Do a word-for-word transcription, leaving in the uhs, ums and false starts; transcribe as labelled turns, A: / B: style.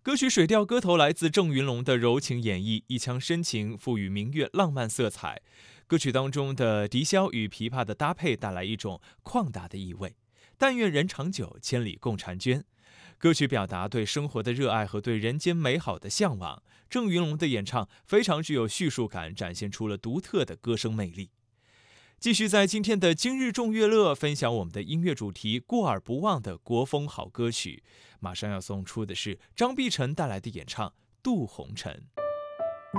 A: 歌曲《水调歌头》来自郑云龙的柔情演绎，一腔深情赋予明月浪漫色彩。歌曲当中的笛箫与琵琶的搭配带来一种旷达的意味。但愿人长久，千里共婵娟。歌曲表达对生活的热爱和对人间美好的向往。郑云龙的演唱非常具有叙述感，展现出了独特的歌声魅力。继续在今天的今日众乐乐分享我们的音乐主题过耳不忘的国风好歌曲，马上要送出的是张碧晨带来的演唱《渡红尘》。